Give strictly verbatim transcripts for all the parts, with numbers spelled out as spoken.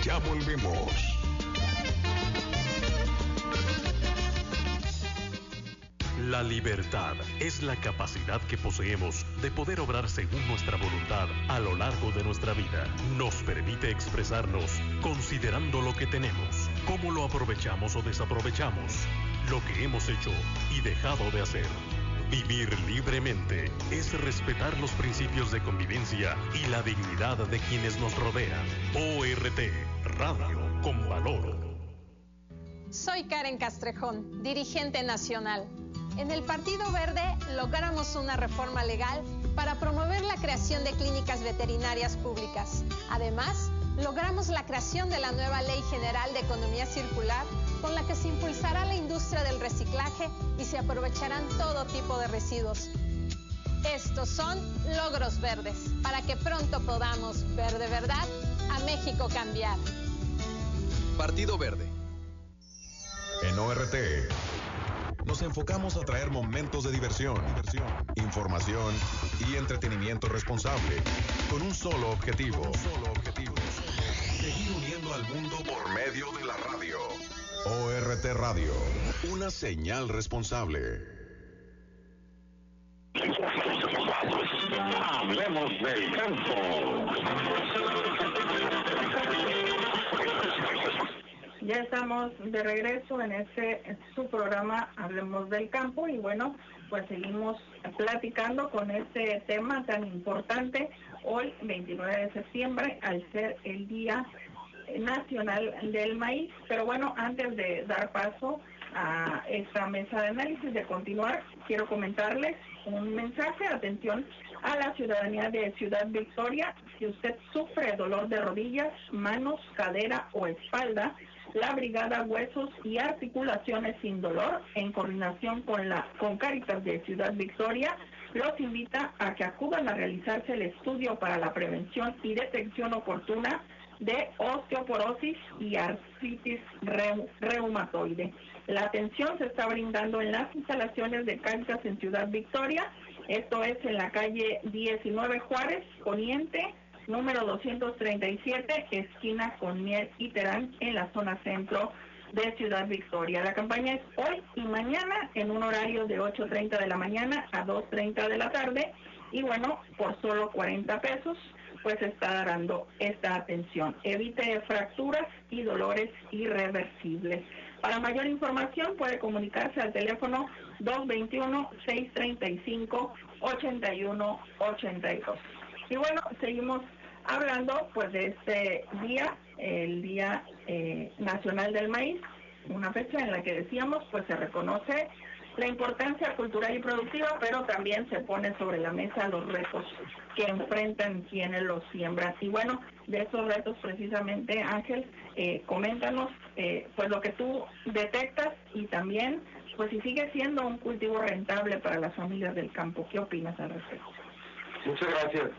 Ya volvemos. La libertad es la capacidad que poseemos de poder obrar según nuestra voluntad a lo largo de nuestra vida. Nos permite expresarnos considerando lo que tenemos, cómo lo aprovechamos o desaprovechamos, lo que hemos hecho y dejado de hacer. Vivir libremente es respetar los principios de convivencia y la dignidad de quienes nos rodean. O R T, Radio con Valor. Soy Karen Castrejón, dirigente nacional. En el Partido Verde logramos una reforma legal para promover la creación de clínicas veterinarias públicas. Además, logramos la creación de la nueva Ley General de Economía Circular, con la que se impulsará la industria del reciclaje y se aprovecharán todo tipo de residuos. Estos son logros verdes, para que pronto podamos ver de verdad a México cambiar. Partido Verde. En O R T nos enfocamos a traer momentos de diversión, diversión, información y entretenimiento responsable, con un solo objetivo, un solo objetivo, seguir uniendo al mundo por medio de la radio. O R T Radio, una señal responsable. Hablemos del campo. Ya estamos de regreso en este en su programa Hablemos del Campo y bueno, pues seguimos platicando con este tema tan importante hoy, veintinueve de septiembre, al ser el Día Nacional del Maíz. Pero bueno, antes de dar paso a esta mesa de análisis, de continuar, quiero comentarles un mensaje. Atención a la ciudadanía de Ciudad Victoria: si usted sufre dolor de rodillas, manos, cadera o espalda, la Brigada Huesos y Articulaciones Sin Dolor, en coordinación con la con Cáritas de Ciudad Victoria, los invita a que acudan a realizarse el estudio para la prevención y detección oportuna de osteoporosis y artritis reu, reumatoide. La atención se está brindando en las instalaciones de Cáritas en Ciudad Victoria. Esto es en la calle diecinueve Juárez, Poniente, número doscientos treinta y siete, esquina con Mier y Terán, en la zona centro de Ciudad Victoria. La campaña es hoy y mañana en un horario de ocho treinta de la mañana a dos treinta de la tarde y bueno, por solo cuarenta pesos pues está dando esta atención. Evite fracturas y dolores irreversibles. Para mayor información puede comunicarse al teléfono dos veintiuno, seiscientos treinta y cinco, ochenta y uno ochenta y dos. Y bueno, seguimos hablando pues de este día, el Día eh, Nacional del Maíz, una fecha en la que decíamos pues se reconoce la importancia cultural y productiva, pero también se pone sobre la mesa los retos que enfrentan quienes los siembran. Y bueno, de esos retos precisamente, Ángel, eh, coméntanos eh, pues lo que tú detectas y también pues si sigue siendo un cultivo rentable para las familias del campo. ¿Qué opinas al respecto? Muchas gracias.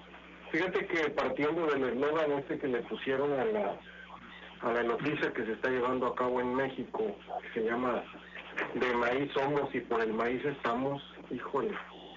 Fíjate que partiendo del eslogan este que le pusieron a la a la noticia que se está llevando a cabo en México, que se llama "De maíz somos y por el maíz estamos", híjole,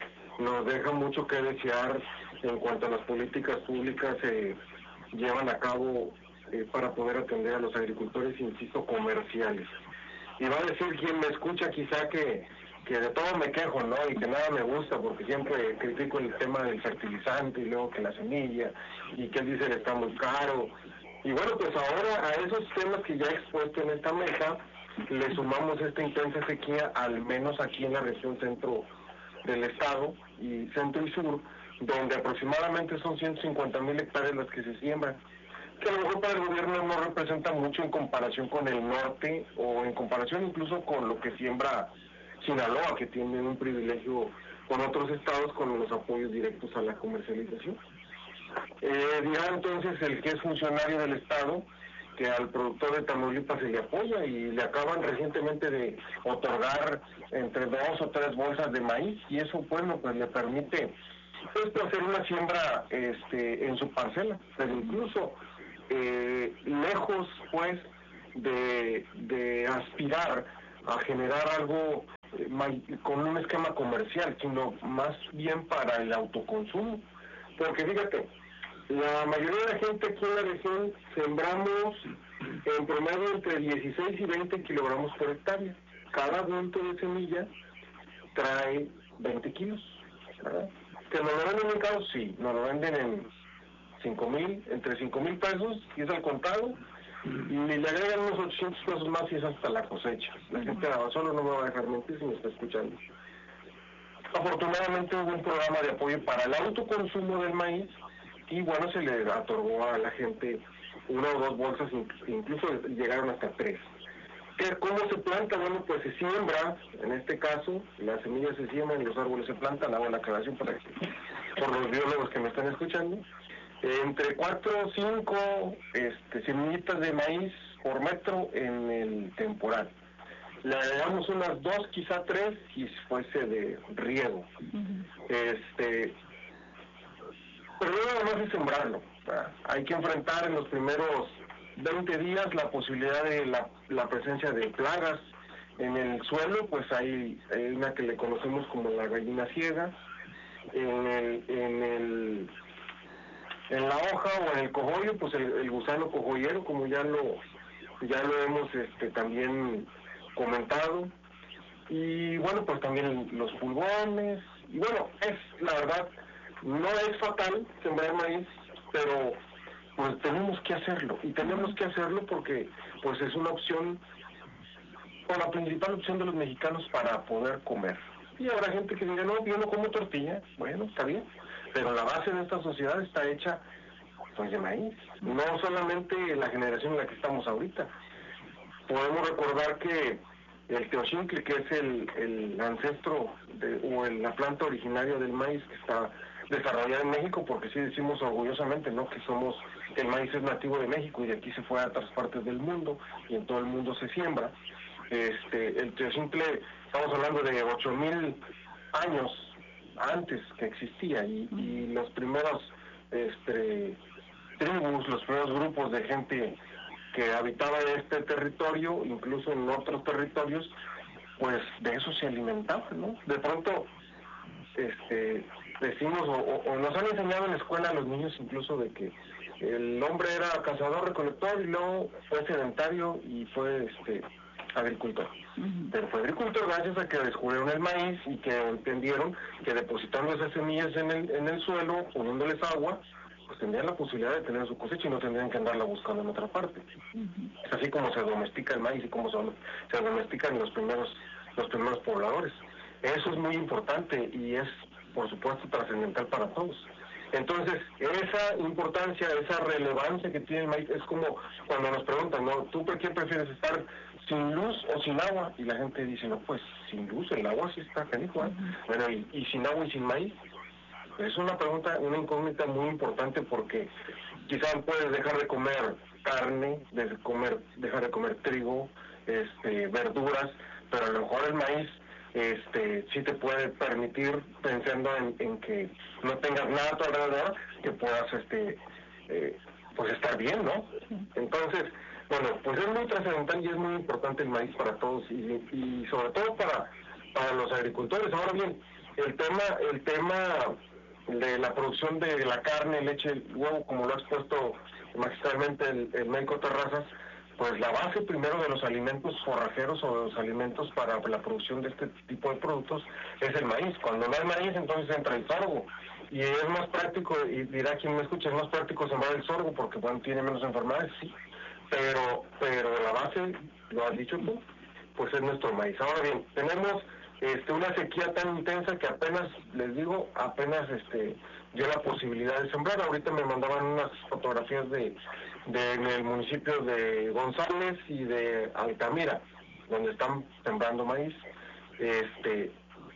nos deja mucho que desear en cuanto a las políticas públicas se eh, llevan a cabo eh, para poder atender a los agricultores, insisto, comerciales. Y va a decir quien me escucha quizá que que de todo me quejo, ¿no? Y que nada me gusta, porque siempre critico el tema del fertilizante y luego que la semilla, y que él dice que está muy caro. Y bueno, pues ahora a esos temas que ya he expuesto en esta mesa, le sumamos esta intensa sequía, al menos aquí en la región centro del estado, y centro y sur, donde aproximadamente son ciento cincuenta mil hectáreas las que se siembran, que a lo mejor para el gobierno no representa mucho en comparación con el norte, o en comparación incluso con lo que siembra Sinaloa, que tiene un privilegio con otros estados con los apoyos directos a la comercialización. Eh, dirá entonces el que es funcionario del estado que al productor de Tamaulipas se le apoya y le acaban recientemente de otorgar entre dos o tres bolsas de maíz, y eso bueno pues le permite pues hacer una siembra este en su parcela, pero incluso eh, lejos pues de, de aspirar a generar algo con un esquema comercial, sino más bien para el autoconsumo. Porque fíjate, la mayoría de la gente aquí en la región sembramos en promedio entre dieciséis y veinte kilogramos por hectárea. Cada bulto de semilla trae veinte kilos, ¿verdad? ¿Que nos lo venden en caos? Sí, nos lo venden en cinco mil, entre cinco mil pesos, y es al contado, y le agregan unos ochocientos pesos más y es hasta la cosecha. La gente de Abasolo no me va a dejar mentir si me está escuchando. Afortunadamente hubo un programa de apoyo para el autoconsumo del maíz, y bueno, se le otorgó a la gente una o dos bolsas, incluso llegaron hasta tres. ¿Cómo se planta? Bueno, pues se siembra, en este caso, las semillas se siembran y los árboles se plantan, hago la aclaración para que, por los biólogos que me están escuchando, entre cuatro o cinco este, semillitas de maíz por metro en el temporal. Le agregamos unas dos, quizá tres, si fuese de riego. Uh-huh. Este, pero nada más es sembrarlo, ¿verdad? Hay que enfrentar en los primeros veinte días la posibilidad de la, la presencia de plagas en el suelo, pues hay, hay una que le conocemos como la gallina ciega, en el, en el en la hoja o en el cogollo, pues el, el gusano cogollero, como ya lo ya lo hemos este también comentado, y bueno, pues también los pulgones, y bueno, es la verdad, no es fatal sembrar maíz, pero pues tenemos que hacerlo, y tenemos que hacerlo porque pues es una opción, o la principal opción de los mexicanos para poder comer. Y habrá gente que diga, no, yo no como tortilla, bueno, está bien, pero la base de esta sociedad está hecha pues de maíz, no solamente la generación en la que estamos ahorita. Podemos recordar que el teocincle, que es el, el ancestro de, o el, la planta originaria del maíz que está desarrollada en México, porque sí decimos orgullosamente, ¿no?, que somos, el maíz es nativo de México y de aquí se fue a otras partes del mundo y en todo el mundo se siembra. Este, el teocincle, estamos hablando de ocho mil años antes que existía, y, y los primeros este, tribus, los primeros grupos de gente que habitaba este territorio, incluso en otros territorios, pues de eso se alimentaban, ¿no? De pronto, este, decimos, o, o nos han enseñado en la escuela a los niños incluso de que el hombre era cazador, recolector, y luego fue sedentario y fue este agricultor. Uh-huh. Pero fue agricultor gracias a que descubrieron el maíz y que entendieron que depositando esas semillas en el, en el suelo, poniéndoles agua, pues tendrían la posibilidad de tener su cosecha y no tendrían que andarla buscando en otra parte. Uh-huh. Es así como se domestica el maíz y como se, se domestican los primeros, los primeros pobladores. Eso es muy importante y es, por supuesto, trascendental para todos. Entonces, esa importancia, esa relevancia que tiene el maíz, es como cuando nos preguntan, ¿no?, ¿tú por qué prefieres estar sin luz o sin agua? Y la gente dice, no, pues sin luz, el agua sí está canijo, ¿eh? Uh-huh. Bueno, y, y sin agua y sin maíz. Es una pregunta, una incógnita muy importante, porque quizás puedes dejar de comer carne, de comer, dejar de comer trigo, este, verduras, pero a lo mejor el maíz este sí te puede permitir, pensando en, en que no tengas nada a tu alrededor, que puedas este eh, pues estar bien, ¿no? Entonces, bueno, pues es muy trascendental y es muy importante el maíz para todos, y, y sobre todo para para los agricultores. Ahora bien, el tema el tema de la producción de la carne, leche, el huevo, como lo ha expuesto magistralmente el, el médico Terrazas, pues la base primero de los alimentos forrajeros o de los alimentos para la producción de este tipo de productos es el maíz. Cuando no hay maíz, entonces entra el sorgo, y es más práctico, y dirá quien me escucha, es más práctico sembrar el sorgo porque, bueno, tiene menos enfermedades, sí, pero pero la base, lo has dicho tú, pues es nuestro maíz. Ahora bien, tenemos este una sequía tan intensa que apenas, les digo, apenas este dio la posibilidad de sembrar. Ahorita me mandaban unas fotografías de del municipio de González y de Altamira, donde están sembrando maíz, este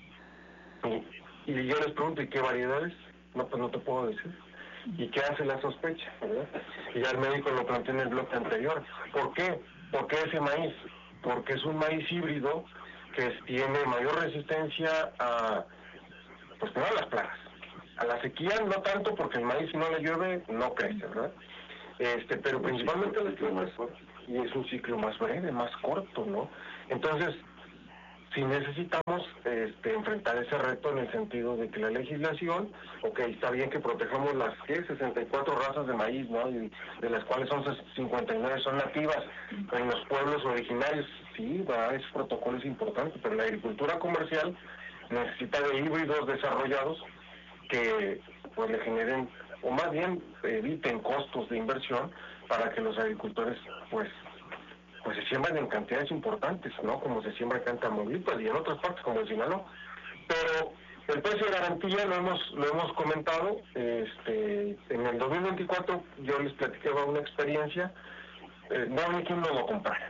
y, y yo les pregunto, ¿y qué variedades? No, pues no te puedo decir. ¿Y qué hace la sospecha, verdad? Y ya el médico lo planteó en el bloque anterior. ¿Por qué? ¿Por qué ese maíz? Porque es un maíz híbrido que tiene mayor resistencia a, pues no a las plagas. A la sequía no tanto, porque el maíz, si no le llueve, no crece, ¿verdad? Este, pero principalmente el ciclo más corto, y es un ciclo más breve, más corto, ¿no? Entonces, sí necesitamos este, enfrentar ese reto en el sentido de que la legislación, ok, está bien que protejamos las ¿qué? sesenta y cuatro razas de maíz, ¿no? Y de las cuales son cincuenta y nueve son nativas en los pueblos originarios, sí, va, ese protocolo es importante, pero la agricultura comercial necesita de híbridos desarrollados que pues le generen, o más bien eviten costos de inversión para que los agricultores pues pues se siembran en cantidades importantes, ¿no? Como se siembra acá en Tamaulipas y en otras partes como en Sinaloa. Pero el precio de garantía lo hemos lo hemos comentado, este en el dos mil veinticuatro yo les platicaba una experiencia, eh, no había quien no lo comprara.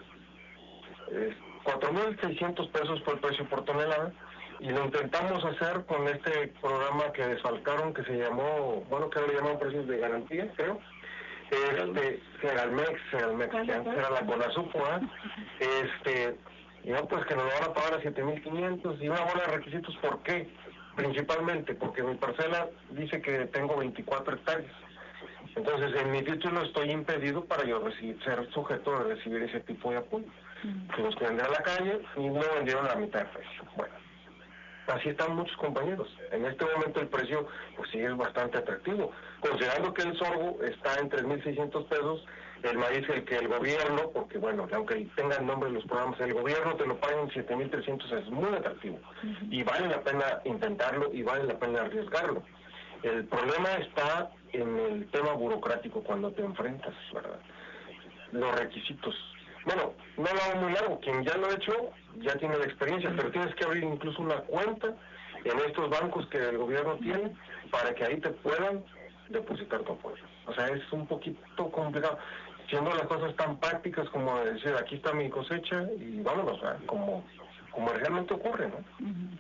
Eh, cuatro mil seiscientos pesos fue el precio por tonelada, y lo intentamos hacer con este programa que desfalcaron, que se llamó, bueno, que ahora le llaman precios de garantía, creo, este, Segalmex, Segalmex, que antes era la Conasupo, ¿eh? este, y no, pues que nos lo van a pagar a siete mil quinientos, y una bola de requisitos, ¿por qué? Principalmente porque mi parcela dice que tengo veinticuatro hectáreas, entonces en mi título estoy impedido para yo recibir, ser sujeto de recibir ese tipo de apoyo, que los que vendieron a la calle y no vendieron a la mitad de precio. Bueno, así están muchos compañeros. En este momento el precio pues sí es bastante atractivo, considerando que el sorgo está en tres mil seiscientos pesos, el maíz el que el gobierno, porque bueno, aunque tengan nombre los programas, el gobierno te lo paga en siete mil trescientos, es muy atractivo, uh-huh. y vale la pena intentarlo y vale la pena arriesgarlo. El problema está en el tema burocrático cuando te enfrentas, ¿verdad? Los requisitos. Bueno, no lo hago muy largo, quien ya lo ha hecho ya tiene la experiencia, pero tienes que abrir incluso una cuenta en estos bancos que el gobierno tiene para que ahí te puedan depositar tu apoyo. O sea, es un poquito complicado, siendo las cosas tan prácticas como decir, aquí está mi cosecha y vámonos, ¿verdad? como como realmente ocurre, ¿no?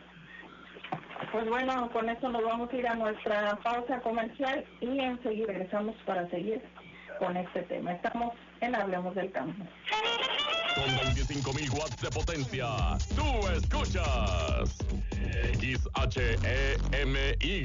Pues bueno, con esto nos vamos a ir a nuestra pausa comercial y enseguida regresamos para seguir con este tema. Estamos en Hablemos del Campo. Con veinticinco mil watts de potencia, tú escuchas X H E M Y,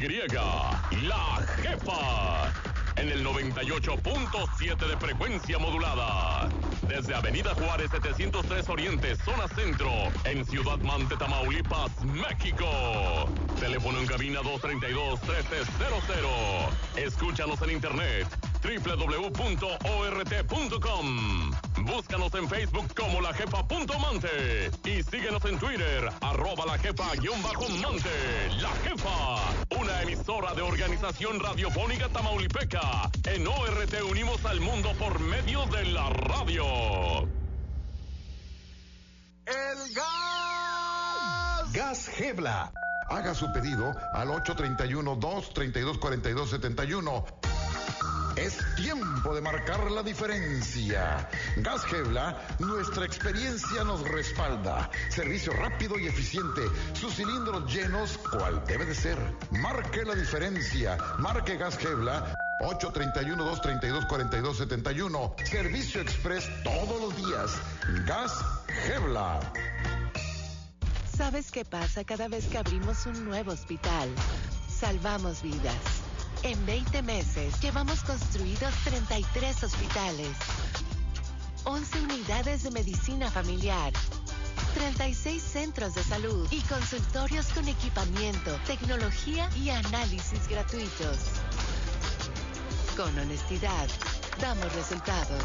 La Jefa, en el noventa y ocho punto siete de frecuencia modulada. Desde Avenida Juárez setecientos tres Oriente, zona centro, en Ciudad Mante, Tamaulipas, México. Teléfono en cabina dos tres dos, uno tres cero cero. Escúchanos en internet doble u doble u doble u punto o r t punto com. Búscanos en Facebook como La Jefa punto Mante y síguenos en Twitter, arroba La Jefa guión bajo Mante. La Jefa, una emisora de Organización Radiofónica Tamaulipeca. En O R T unimos al mundo por medio de la radio. El gas. Gas Gebla. Haga su pedido al ocho tres uno, dos tres dos, cuatro dos siete uno. Es tiempo de marcar la diferencia. Gas Gebla, nuestra experiencia nos respalda. Servicio rápido y eficiente. Sus cilindros llenos, cual debe de ser. Marque la diferencia. Marque Gas Gebla. ocho tres uno, dos tres dos, cuatro dos siete uno. Servicio express todos los días. Gas Gebla. ¿Sabes qué pasa cada vez que abrimos un nuevo hospital? Salvamos vidas. En veinte meses llevamos construidos treinta y tres hospitales, once unidades de medicina familiar, treinta y seis centros de salud y consultorios con equipamiento, tecnología y análisis gratuitos. Con honestidad, damos resultados.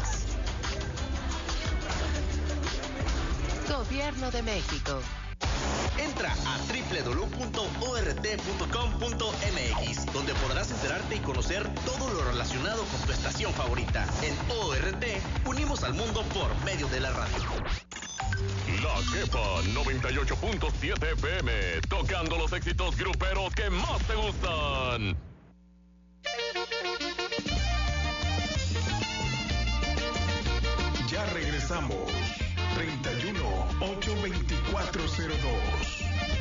Gobierno de México. Entra a doble u doble u doble u punto o r t punto com punto m x, donde podrás enterarte y conocer todo lo relacionado con tu estación favorita. En O R T, unimos al mundo por medio de la radio. La Jefa noventa y ocho punto siete F M, tocando los éxitos gruperos que más te gustan. Ya regresamos